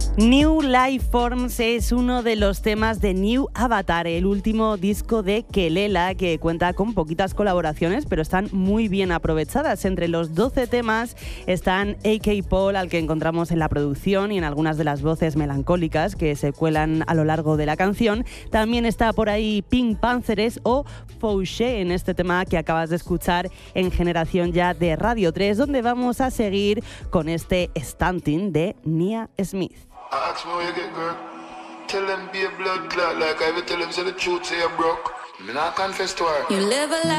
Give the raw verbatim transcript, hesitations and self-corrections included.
New Life Forms es uno de los temas de New Avatar, el último disco de Kelela, que cuenta con poquitas colaboraciones, pero están muy bien aprovechadas. Entre los doce temas están A K Paul, al que encontramos en la producción y en algunas de las voces melancólicas que se cuelan a lo largo de la canción. También está por ahí Pink Panthers o Fauché en este tema que acabas de escuchar en Generación Ya de Radio tres, donde vamos a seguir con este Stunting de Nia Smith. I ask me where you get girl. Tell them be a blood clot like I ever tell them say the truth say you broke. Me not confess to her. You live a life